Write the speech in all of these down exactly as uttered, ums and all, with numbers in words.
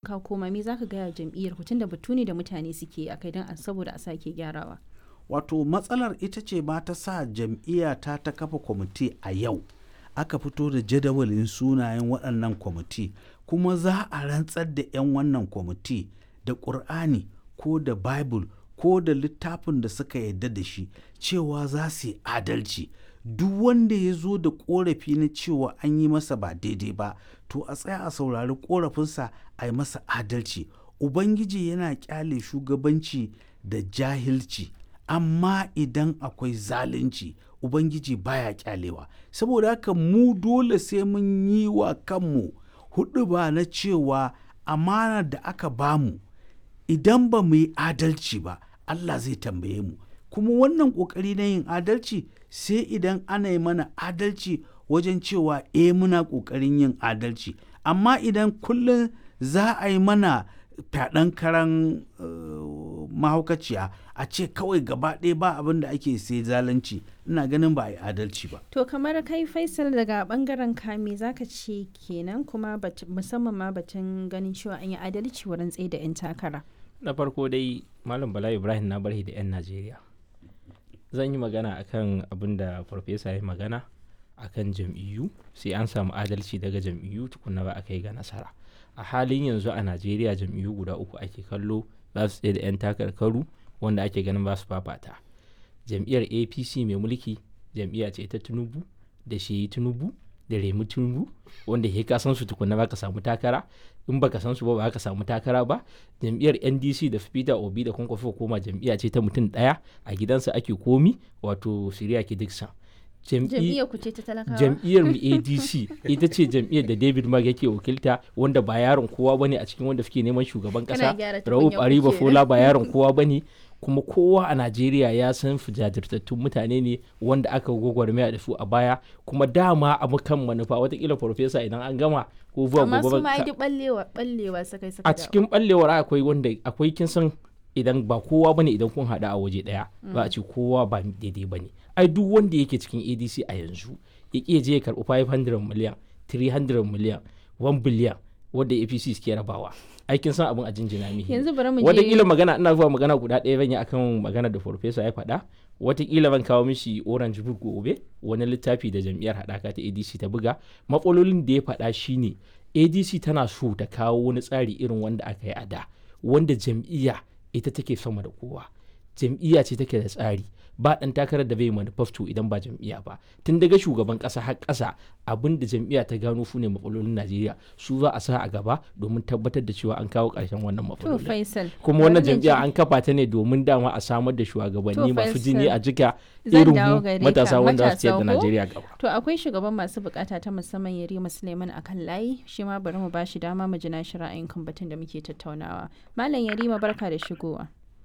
ka koma me zaka gaya jam'iyyar ku tunda batu ne da mutane suke a kai don saboda a sake gyarawa. Wato matsalar ita ce ba ta sa jam'iyya ta ta kafa kwamiti a yau aka fito da jadawalin sunayen waɗannan kwamiti kuma za a rantsar da 'yan wannan kwamiti da ƙur'ani ko da bible ko da littafin da suka yarda da shi cewa za su yi adalci. Duk wanda ya zo da ƙorafi na cewa an yi masa ba daidai ba to a tsaya a saurari ƙorafinsa a yi masa adalci. Ubangiji yana ƙyale shugabanci da jahilci, amma idan akwai zalunci Ubangiji baya ƙyalewa. Saboda haka mu dole sai mun yi wa kanmu huɗu ba na cewa amana da aka bamu idan ba mu yi adalci ba Allah zai tambaye mu. Kuma wannan ƙoƙari na yin adalci sai idan ana yi mana adalci wajen cewa eh muna ƙoƙarin yin adalci. Amma idan kullum za a yi mana fyaɗen karan uh, mahaukaciya a ce kawai gaba ɗaya ba abin da ake sai zalunci, ina ganin ba a yi adalci ba. To kamar kai Faisal daga ɓangaren kame zaka ce kenan kuma musamman ma batun ganin cewa an yi adalci wurin tsaye da 'yan takara. Na farko dai Malam Bala Ibrahim na barhi da 'yan Najeriya. Zan yi magana akan abin da farfesa ya magana akan jam'iyyu sai an samu adalci daga jam'iyyu tukunna ba a kai ga nasara. A halin yanzu a Najeriya jam'iyyu guda uku ake kallo za su tsaye da 'yan takarkaru wanda ake ganin ba su fafata. Jam'iyyar A P C mai mulki jam'iyya ce ta Tinubu da shi Tinubu da Remi Tinubu wanda ke ka san su tukunna ba ka samu takara, in baka san su ba ba ka samu takara ba. Jam'iyyar N D C da Peter Obi da Kwankwaso koma jam'iyya ce ta mutum ɗaya a gidansa ake komi wato Siriyaki Dixon. Jam'iyyar ku ce ta talakawa? Jam'iyyar mu A D C ita ce jam'iyyar da David Mark yake wakilta wanda ba yaron kowa bane a cikin wanda suke neman shugaban kasa. Rauf Ariba Fola ba yaron kowa bane, kuma kowa a Najeriya ya san su jajirtattun mutane ne wanda aka gwagwarmaya da su a baya, kuma dama a kan manufa watakila farfesa idan an gama ko zuwa gobe. Amma su ma yi ballewa ballewa sakai sakai. A cikin ballewar akwai wanda akwai kin san idan ba kowa bane idan kun hada a waje daya ba a ce kowa ba daidai bane. Ai duk wanda yake cikin A D C a yanzu ya ƙi je ya karɓi five hundred miliyan, three hundred miliyan, one billion wanda A P C suke rabawa. Aikin san abin a jinjina mihi. Yanzu bari mu je. Wataƙila magana ina zuwa magana guda ɗaya zan yi akan magana da farfesa ya faɗa. Wataƙila ban kawo mishi Orange Book gobe, wani littafi da jam'iyyar haɗaka ta A D C ta buga. Matsalolin da ya faɗa shine A D C tana so ta kawo wani tsari irin wanda aka yi a da, wanda jam'iyya ita take sama da kowa. Jam'iyya ce take da tsari. Ba ɗan takarar da bai manifesto idan ba jam'iyya ba. Tun daga shugaban ƙasa har ƙasa abin da jam'iyya ta gano su ne matsalolin Najeriya, su za a sa a gaba domin tabbatar da cewa an kawo ƙarshen wannan matsalolin. Kuma wannan jam'iyya an kafa ta ne domin dama a samar da shugabanni masu jini a jika irin mu matasa wanda su ciyar da Najeriya gaba. To akwai shugaban masu bukata ta musamman Yarima Suleiman akan layi, shi ma bari mu ba shi dama mu ji nashi ra'ayin kan batun da muke tattaunawa. Malam Yarima barka da shigowa.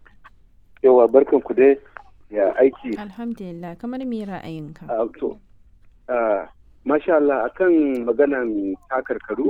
Yawa barkan ku dai. Ya aiki. Alhamdulillah, kamar me ra'ayinka? Uh, to, uh, masha Allah, akan maganan takarkaru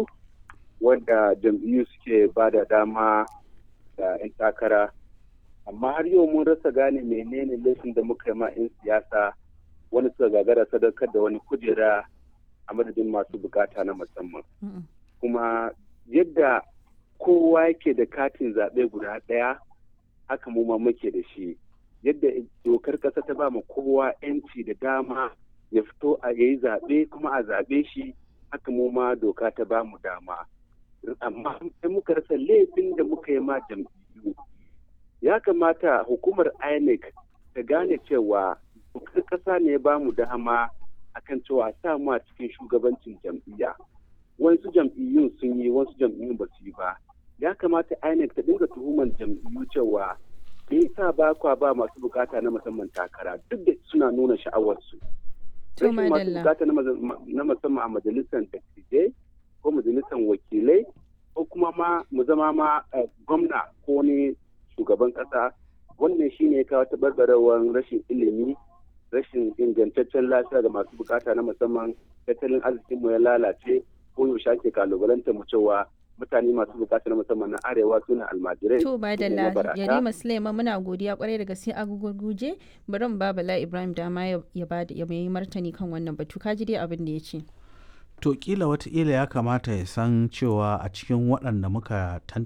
wanda jam'iyyu suke ba da dama da 'yan takara, amma har yau mun rasa gane menene laifin da muka yi ma 'yan siyasa wani suka gagara sadakar da wani kujera a madadin masu bukata na musamman. Mm-mm. Kuma yadda kowa yake da katin zaɓe guda ɗaya, haka mu ma muke da shi. Yadda dokar ƙasa ta ba ma kowa 'yanci da dama ya fito a yayi zaɓe kuma a zaɓe shi, haka mu ma doka ta ba mu dama. Amma sai muka rasa laifin da muka yi ma jam'iyyu. Ya kamata hukumar I N E C ta gane cewa dokar ƙasa ne ya ba mu dama akan cewa sa mu a cikin shugabancin jam'iyya. Wasu jam'iyyun sun yi, wasu jam'iyyun ba su yi ba. Ya kamata I N E C ta dinga tuhumar jam'iyyu cewa me yasa ba kwa ba masu bukata na musamman takara duk da suna nuna sha'awarsu. Rashin masu bukata na musamman a majalisar dattijai ko majalisar wakilai ko kuma ma mu zama ma gwamna ko ne shugaban kasa, wannan shine ya kawo tabarbarewar rashin ilimi, rashin ingantaccen lafiya ga masu bukata na musamman, tattalin arzikinmu ya lalace, ko yaushe ake kalubalanta mu cewa mutane masu bukata na musamman na arewa suna almajirai. To ba da Yarima Suleiman muna godiya kwarai da gaske a gugurguje, bari mu ba Bala Ibrahim dama ya ba ya yi martani kan wannan batu. Ka ji dai abin da ya ce. To kila wataƙila ya kamata ya san cewa a cikin waɗanda muka